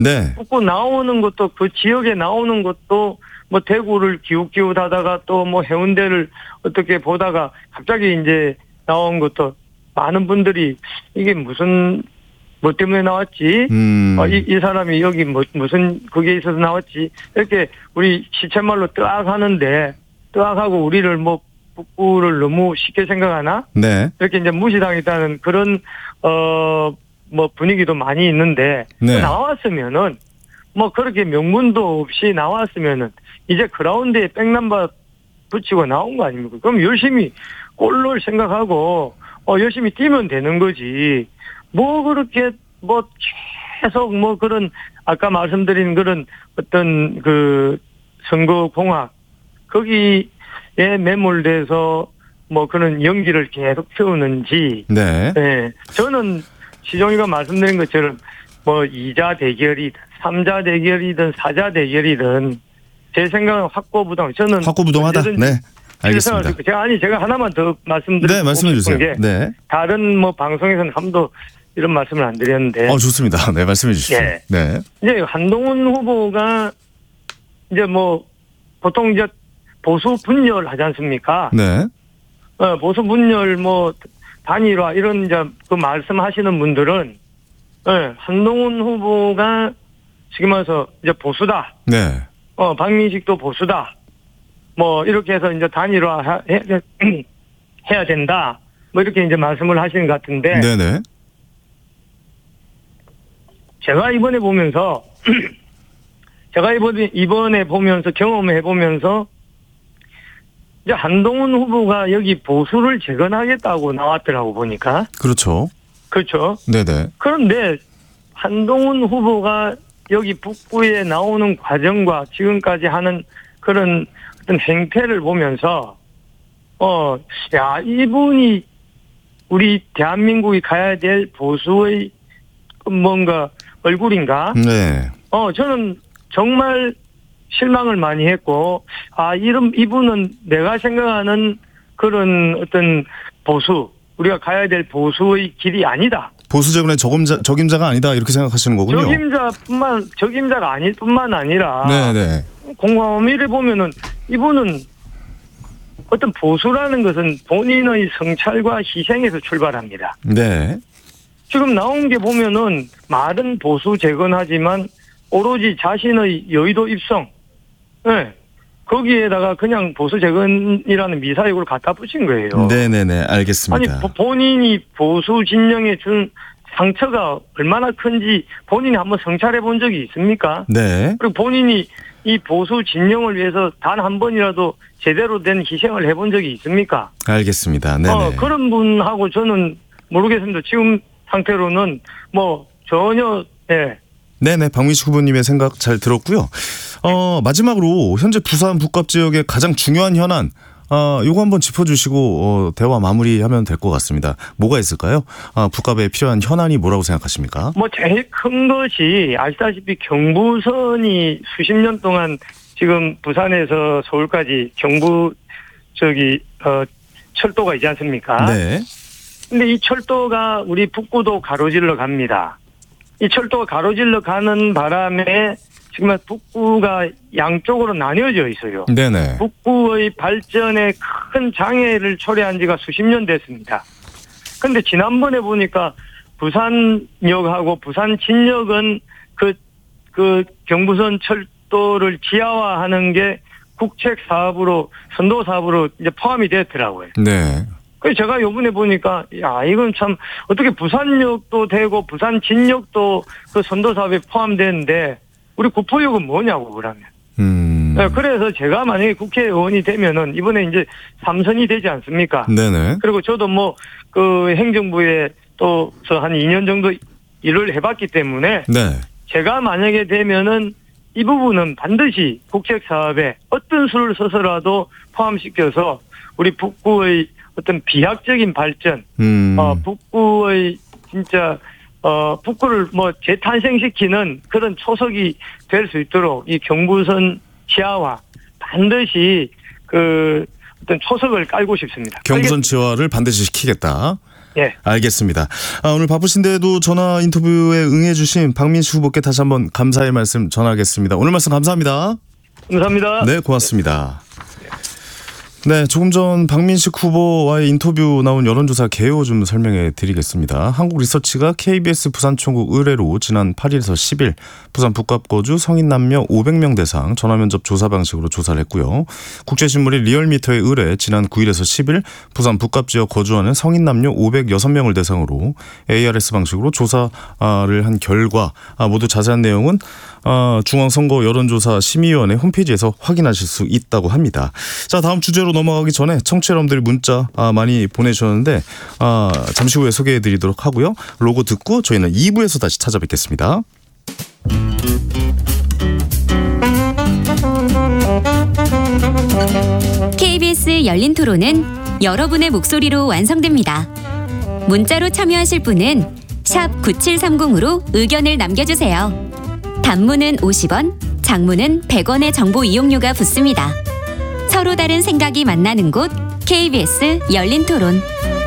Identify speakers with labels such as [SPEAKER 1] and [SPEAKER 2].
[SPEAKER 1] 네.
[SPEAKER 2] 북구 나오는 것도 그 지역에 나오는 것도 뭐 대구를 기웃기웃하다가 또 뭐 해운대를 어떻게 보다가 갑자기 이제 나온 것도 많은 분들이 이게 무슨 뭐 때문에 나왔지? 이 사람이 여기 무슨 그게 있어서 나왔지? 이렇게 우리 시쳇말로 뜨악 하는데 뜨악하고 우리를 뭐 북구를 너무 쉽게 생각하나?
[SPEAKER 1] 네.
[SPEAKER 2] 이렇게 이제 무시당했다는 그런 뭐 분위기도 많이 있는데
[SPEAKER 1] 네.
[SPEAKER 2] 나왔으면은 뭐 그렇게 명분도 없이 나왔으면은 이제 그라운드에 백넘버 붙이고 나온 거 아닙니까? 그럼 열심히 골을 생각하고 열심히 뛰면 되는 거지. 뭐 그렇게 뭐 계속 뭐 그런 아까 말씀드린 그런 어떤 그 선거 공학 거기에 매몰돼서 뭐 그런 연기를 계속 피우는지.
[SPEAKER 1] 네.
[SPEAKER 2] 네. 저는 시종이가 말씀드린 것처럼 뭐 2자 대결이든 3자 대결이든 4자 대결이든 제 생각은 확고부동. 저는
[SPEAKER 1] 확고부동하다. 네. 알겠습니다.
[SPEAKER 2] 제가 하나만 더 말씀드리고
[SPEAKER 1] 네, 말씀해 주세요.
[SPEAKER 2] 게
[SPEAKER 1] 네.
[SPEAKER 2] 다른 뭐 방송에서는 한도 이런 말씀을 안 드렸는데.
[SPEAKER 1] 좋습니다. 네, 말씀해 주십시오.
[SPEAKER 2] 네.
[SPEAKER 1] 네.
[SPEAKER 2] 이제 한동훈 후보가 이제 뭐 보통 이제 보수 분열 하지 않습니까?
[SPEAKER 1] 네.
[SPEAKER 2] 보수 분열 뭐 단일화 이런 이제 그 말씀하시는 분들은 한동훈 후보가 지금 와서 이제 보수다.
[SPEAKER 1] 네.
[SPEAKER 2] 박민식도 보수다. 뭐 이렇게 해서 이제 단일화 해야 된다. 뭐 이렇게 이제 말씀을 하시는 것 같은데.
[SPEAKER 1] 네네.
[SPEAKER 2] 제가 이번에 보면서 경험해 보면서 이제 한동훈 후보가 여기 보수를 재건하겠다고 나왔더라고 보니까.
[SPEAKER 1] 그렇죠.
[SPEAKER 2] 그렇죠.
[SPEAKER 1] 네네.
[SPEAKER 2] 그런데 한동훈 후보가 여기 북구에 나오는 과정과 지금까지 하는 그런 어떤 행태를 보면서 이분이 우리 대한민국이 가야 될 보수의 뭔가 얼굴인가?
[SPEAKER 1] 네.
[SPEAKER 2] 저는 정말 실망을 많이 했고, 이분은 내가 생각하는 그런 어떤 보수, 우리가 가야 될 보수의 길이 아니다.
[SPEAKER 1] 보수 재건의 적임자가 아니다 이렇게 생각하시는 거군요.
[SPEAKER 2] 적임자가 아닐 뿐만 아니라.
[SPEAKER 1] 네네.
[SPEAKER 2] 공감을 보면은 이분은 어떤 보수라는 것은 본인의 성찰과 희생에서 출발합니다.
[SPEAKER 1] 네.
[SPEAKER 2] 지금 나온 게 보면은 말은 보수 재건하지만 오로지 자신의 여의도 입성, 거기에다가 그냥 보수 재건이라는 미사역을 갖다 붙인 거예요.
[SPEAKER 1] 네네네, 알겠습니다.
[SPEAKER 2] 아니 본인이 보수 진영에 준 상처가 얼마나 큰지 본인이 한번 성찰해 본 적이 있습니까?
[SPEAKER 1] 네.
[SPEAKER 2] 그리고 본인이 이 보수 진영을 위해서 단 한 번이라도 제대로 된 희생을 해본 적이 있습니까?
[SPEAKER 1] 알겠습니다. 네네.
[SPEAKER 2] 그런 분하고 저는 모르겠습니다. 지금 상태로는 뭐 전혀.
[SPEAKER 1] 네네, 박민식 후보님의 생각 잘 들었고요. 마지막으로 현재 부산 북갑 지역의 가장 중요한 현안, 요거 한번 짚어주시고 대화 마무리하면 될 것 같습니다. 뭐가 있을까요? 북갑에 필요한 현안이 뭐라고 생각하십니까?
[SPEAKER 2] 뭐 제일 큰 것이 아시다시피 경부선이 수십 년 동안 지금 부산에서 서울까지 철도가 있지 않습니까?
[SPEAKER 1] 네.
[SPEAKER 2] 근데 이 철도가 우리 북구도 가로질러 갑니다. 이 철도가 가로질러 가는 바람에 지금 북구가 양쪽으로 나뉘어져 있어요.
[SPEAKER 1] 네네.
[SPEAKER 2] 북구의 발전에 큰 장애를 초래한 지가 수십 년 됐습니다. 그런데 지난번에 보니까 부산역하고 부산 진역은 그 경부선 철도를 지하화하는 게 국책 사업으로 선도 사업으로 이제 포함이 됐더라고요.
[SPEAKER 1] 네.
[SPEAKER 2] 그래서 제가 요번에 보니까 이건 참 어떻게 부산역도 되고 부산 진역도 그 선도 사업에 포함되는데 우리 구포역은 뭐냐고 그러면. 그래서 제가 만약에 국회의원이 되면은 이번에 이제 3선이 되지 않습니까?
[SPEAKER 1] 네네.
[SPEAKER 2] 그리고 저도 뭐 그 행정부에 또 한 2년 정도 일을 해봤기 때문에.
[SPEAKER 1] 네.
[SPEAKER 2] 제가 만약에 되면은 이 부분은 반드시 국책 사업에 어떤 수를 써서라도 포함시켜서 우리 북구의 어떤 비약적인 발전, 북구의 진짜 북구를 뭐 재탄생시키는 그런 초석이 될 수 있도록 이 경부선 지하화 반드시 그 어떤 초석을 깔고 싶습니다.
[SPEAKER 1] 경부선 지하화를 반드시 시키겠다.
[SPEAKER 2] 예.
[SPEAKER 1] 알겠습니다. 오늘 바쁘신데도 전화 인터뷰에 응해주신 박민식 후보께 다시 한번 감사의 말씀 전하겠습니다. 오늘 말씀 감사합니다.
[SPEAKER 2] 감사합니다.
[SPEAKER 1] 네, 고맙습니다. 네, 조금 전 박민식 후보와의 인터뷰 나온 여론조사 개요 좀 설명해 드리겠습니다. 한국리서치가 KBS 부산총국 의뢰로 지난 8일에서 10일 부산 북갑거주 성인 남녀 500명 대상 전화면접 조사 방식으로 조사를 했고요. 국제신문이 리얼미터의 의뢰 지난 9일에서 10일 부산 북갑 지역 거주하는 성인 남녀 506명을 대상으로 ARS 방식으로 조사를 한 결과 모두 자세한 내용은 중앙선거 여론조사 심의위원회 홈페이지에서 확인하실 수 있다고 합니다. 자, 다음 주제로 넘어가기 전에 청취자 여러분들이 문자 많이 보내주셨는데 잠시 후에 소개해드리도록 하고요. 로고 듣고 저희는 2부에서 다시 찾아뵙겠습니다.
[SPEAKER 3] KBS 열린 토론은 여러분의 목소리로 완성됩니다. 문자로 참여하실 분은 샵 9730으로 의견을 남겨주세요. 단문은 50원, 장문은 100원의 정보 이용료가 붙습니다. 서로 다른 생각이 만나는 곳 KBS 열린 토론.